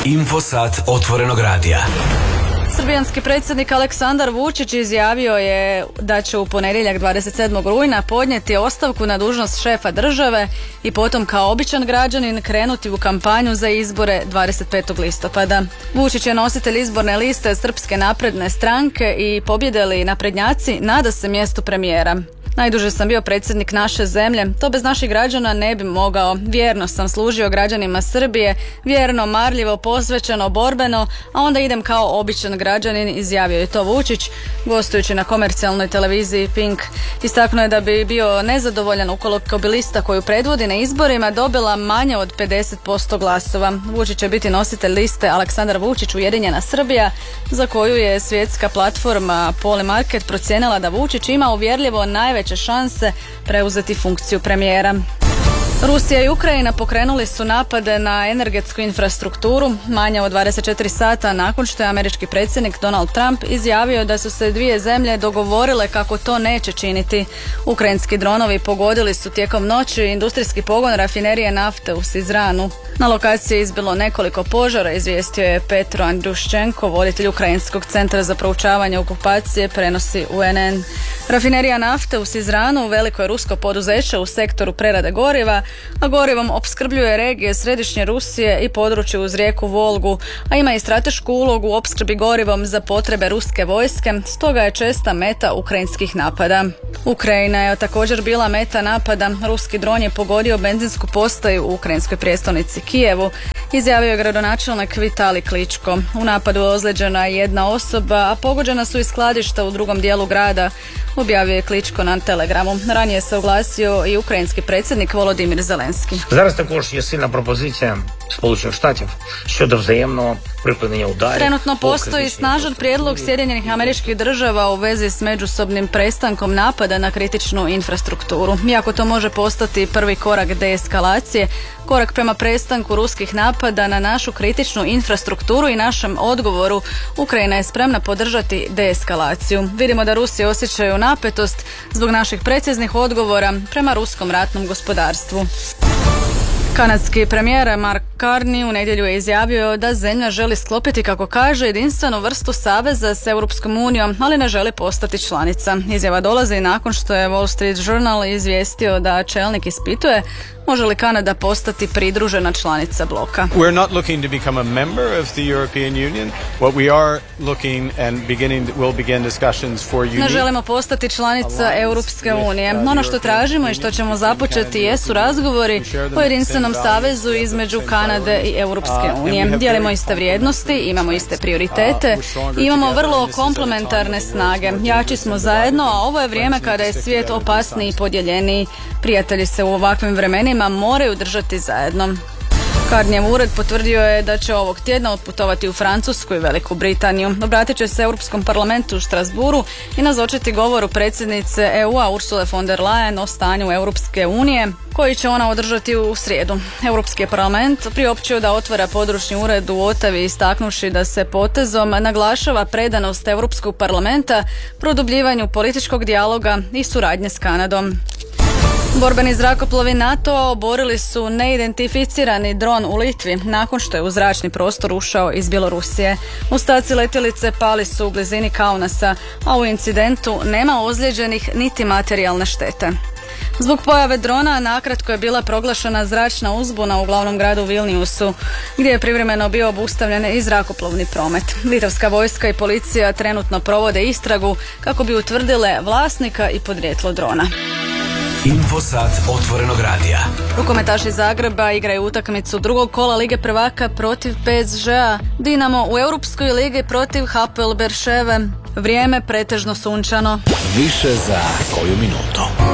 Infosat otvorenog radija. Srbijanski predsjednik Aleksandar Vučić izjavio je da će u ponedjeljak 27. rujna podnijeti ostavku na dužnost šefa države i potom kao običan građanin krenuti u kampanju za izbore 25. listopada. Vučić je nositelj izborne liste Srpske napredne stranke i pobjede li naprednjaci nada se mjestu premijera. Najduže sam bio predsjednik naše zemlje, to bez naših građana ne bi mogao. Vjerno sam služio građanima Srbije, vjerno, marljivo, posvećeno, borbeno, a onda idem kao običan građanin, izjavio je to Vučić, gostujući na komercijalnoj televiziji Pink. Istaknuo je da bi bio nezadovoljan ukoliko bi lista koju predvodi na izborima dobila manje od 50% glasova. Vučić će biti nositelj liste Aleksandar Vučić Ujedinjena Srbija, za koju je svjetska platforma Polymarket procijenila da Vučić ima uvjerljivo najveće šanse preuzeti funkciju premijera. Rusija i Ukrajina pokrenuli su napade na energetsku infrastrukturu manje od 24 sata nakon što je američki predsjednik Donald Trump izjavio da su se dvije zemlje dogovorile kako to neće činiti. Ukrajinski dronovi pogodili su tijekom noći industrijski pogon rafinerije nafte u Sizranu. Na lokaciji je izbilo nekoliko požara, izvijestio je Petro Andruščenko, voditelj Ukrajinskog centra za proučavanje okupacije, prenosi UNN. Rafinerija nafte u Sizranu veliko je rusko poduzeće u sektoru prerade goriva, a gorivom opskrbljuje regije središnje Rusije i područje uz rijeku Volgu, a ima i stratešku ulogu u opskrbi gorivom za potrebe ruske vojske, stoga je česta meta ukrajinskih napada. Ukrajina je također bila meta napada. Ruski dron je pogodio benzinsku postaju u ukrajinskoj prijestolnici Kijevu, izjavio je gradonačelnik Vitalij Kličko. U napadu je ozlijeđena jedna osoba, a pogođena su i skladišta u drugom dijelu grada, objavio je Kličko na Telegramu. Ranije se oglasio i ukrajinski predsjednik Volodimir Zelenski. Зараз також є сильна пропозиція Сполучених Штатів щодо взаємного припинення ударів. Trenutno postoji snažan prijedlog Sjedinjenih Američkih Država u vezi s međusobnim prestankom napada na kritičnu infrastrukturu. Iako to može postati prvi korak deeskalacije, korak prema prestanku ruskih napada na našu kritičnu infrastrukturu i našem odgovoru, Ukrajina je spremna podržati deeskalaciju. Vidimo da Rusi osjećaju napetost zbog naših preciznih odgovora prema ruskom ratnom gospodarstvu. Kanadski premijer Mark Carney u nedjelju je izjavio da zemlja želi sklopiti, kako kaže, jedinstvenu vrstu saveza s Europskom unijom, ali ne želi postati članica. Izjava dolazi nakon što je Wall Street Journal izvijestio da čelnik ispituje može li Kanada postati pridružena članica bloka. We're not looking to become a member of the European Union. What we are looking and will begin discussions for union. Ne želimo postati članica Europske unije. Ono što tražimo i što ćemo započeti jesu razgovori o jedinstvenom savezu između Kanade i Europske unije. Dijelimo iste vrijednosti, imamo iste prioritete i imamo vrlo komplementarne snage. Jači smo zajedno, a ovo je vrijeme kada je svijet opasniji i podjeljeniji. Prijatelji se u ovakvim vremenima moraju držati zajedno. Carneyjev ured potvrdio je da će ovog tjedna otputovati u Francusku i Veliku Britaniju. Obratit će se Europskom parlamentu u Strasbourgu i nazočiti govoru predsjednice EU-a Ursule von der Leyen o stanju Europske unije, koji će ona održati u srijedu. Europski parlament priopćio da otvara područni ured u Ottawi, istaknuvši da se potezom naglašava predanost Europskog parlamenta produbljivanju političkog dijaloga i suradnje s Kanadom. Borbeni zrakoplovi NATO oborili su neidentificirani dron u Litvi nakon što je u zračni prostor ušao iz Bjelorusije. Ostaci letjelice pali su u blizini Kaunasa, a u incidentu nema ozlijeđenih niti materijalne štete. Zbog pojave drona nakratko je bila proglašena zračna uzbuna u glavnom gradu Vilniusu, gdje je privremeno bio obustavljen i zrakoplovni promet. Litavska vojska i policija trenutno provode istragu kako bi utvrdile vlasnika i podrijetlo drona. Infosat otvorenog radija. Rukometaši Zagreba igraju utakmicu drugog kola Lige prvaka protiv PSG-a. Dinamo u Europskoj ligi protiv Hapoel Berševe. Vrijeme pretežno sunčano. Više za koju minutu.